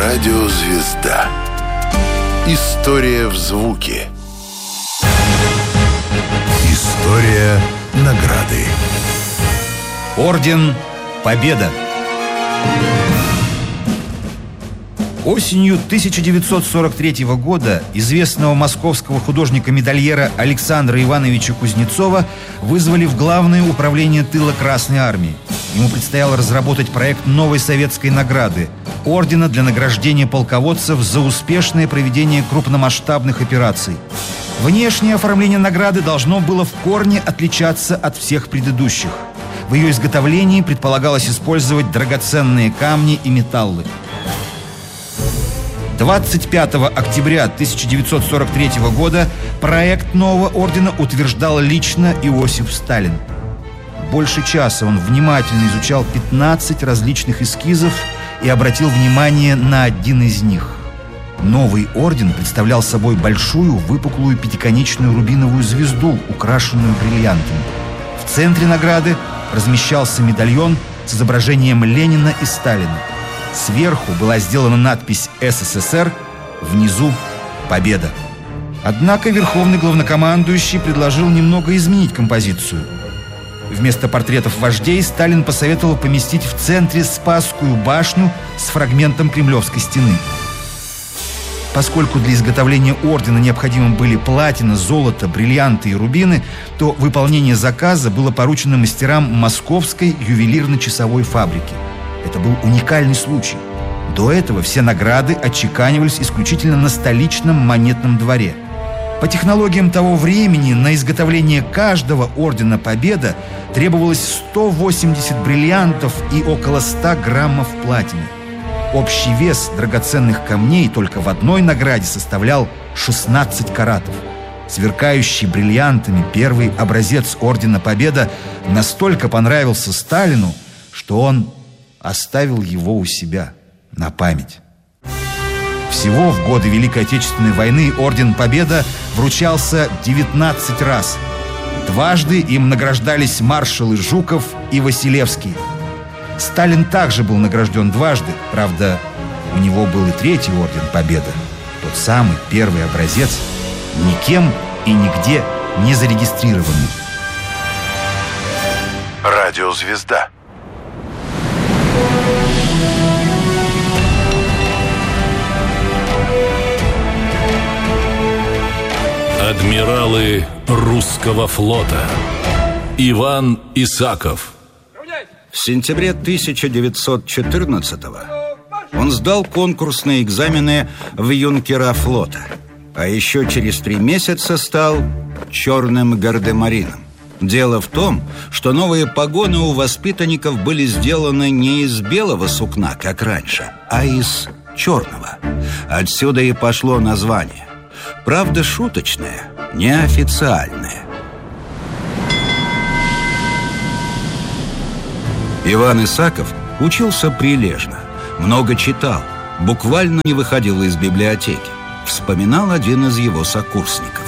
Радиозвезда. История в звуке. История награды. Орден Победа. Осенью 1943 года известного московского художника-медальера Александра Ивановича Кузнецова вызвали в Главное управление тыла Красной Армии. Ему предстояло разработать проект новой советской награды – ордена для награждения полководцев за успешное проведение крупномасштабных операций. Внешнее оформление награды должно было в корне отличаться от всех предыдущих. В ее изготовлении предполагалось использовать драгоценные камни и металлы. 25 октября 1943 года проект нового ордена утверждал лично Иосиф Сталин. Больше часа он внимательно изучал 15 различных эскизов и обратил внимание на один из них. Новый орден представлял собой большую выпуклую пятиконечную рубиновую звезду, украшенную бриллиантами. В центре награды размещался медальон с изображением Ленина и Сталина. Сверху была сделана надпись «СССР», внизу «Победа». Однако верховный главнокомандующий предложил немного изменить композицию. Вместо портретов вождей Сталин посоветовал поместить в центре Спасскую башню с фрагментом Кремлевской стены. Поскольку для изготовления ордена необходимы были платина, золото, бриллианты и рубины, то выполнение заказа было поручено мастерам Московской ювелирно-часовой фабрики. Это был уникальный случай. До этого все награды отчеканивались исключительно на столичном монетном дворе. По технологиям того времени на изготовление каждого ордена Победа требовалось 180 бриллиантов и около 100 граммов платины. Общий вес драгоценных камней только в одной награде составлял 16 каратов. Сверкающий бриллиантами первый образец ордена Победа настолько понравился Сталину, что он оставил его у себя на память. Всего в годы Великой Отечественной войны орден Победа вручался 19 раз. Дважды им награждались маршалы Жуков и Василевский. Сталин также был награжден дважды. Правда, у него был и третий орден Победы. Тот самый первый образец, никем и нигде не зарегистрированный. Радиозвезда. Адмиралы русского флота. Иван Исаков. В сентябре 1914-го он сдал конкурсные экзамены в юнкера флота, а еще через 3 месяца стал черным гардемарином. Дело в том, что новые погоны у воспитанников были сделаны не из белого сукна, как раньше, а из черного. Отсюда и пошло название. Правда, шуточное, неофициальное. Иван Исаков учился прилежно, много читал, буквально не выходил из библиотеки. Вспоминал один из его сокурсников.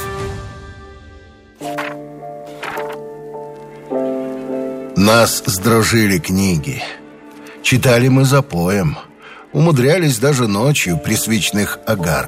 Нас сдружили книги. Читали мы запоем. Умудрялись даже ночью при свечных огарках.